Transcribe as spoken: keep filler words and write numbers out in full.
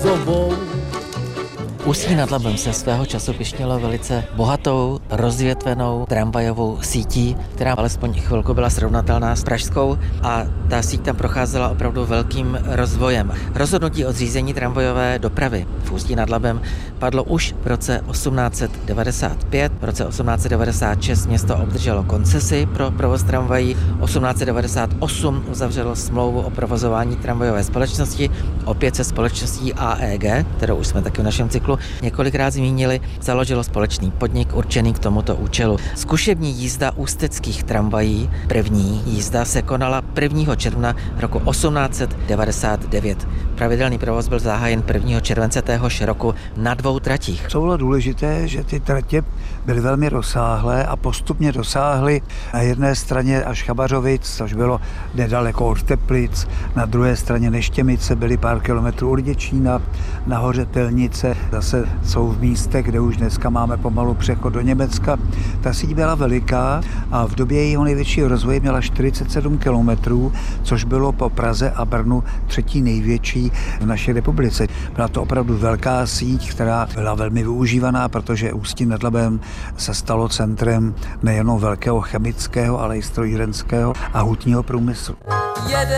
tobou. Ústí nad Labem se svého času pyšnilo velice bohatou, rozvětvenou tramvajovou sítí, která alespoň chvilku byla srovnatelná s pražskou, a ta síť tam procházela opravdu velkým rozvojem. Rozhodnutí o zřízení tramvajové dopravy v Ústí nad Labem padlo už v roce osmnáct set devadesát pět. V roce osmnáct set devadesát šest město obdrželo koncesi pro provoz tramvají. osmnáct set devadesát osm uzavřelo smlouvu o provozování tramvajové společnosti, opět se společností A E G, kterou už jsme taky v našem cyklu několikrát zmínili, založilo společný podnik určený k tomuto účelu. Zkušební jízda ústeckých tramvají, první jízda, se konala prvního června roku osmnáct set devadesát devět. Pravidelný provoz byl zahájen prvního července téhož roku na dvou tratích. Co bylo důležité, že ty tratě byly velmi rozsáhlé a postupně dosáhly na jedné straně až Chabařovic, což bylo nedaleko od Teplic, na druhé straně Neštěmice, byly pár kilometrů od Děčína, nahoře Telnice, zase jsou v místech, kde už dneska máme pomalu přechod do Německa. Ta síť byla veliká a v době jejího největšího rozvoje měla čtyřicet sedm kilometrů, což bylo po Praze a Brnu třetí největší v naší republice. Byla to opravdu velká síť, která byla velmi využívaná, protože Ústí nad Labem se stalo centrem nejenom velkého chemického, ale i strojírenského a hutního průmyslu. Jeden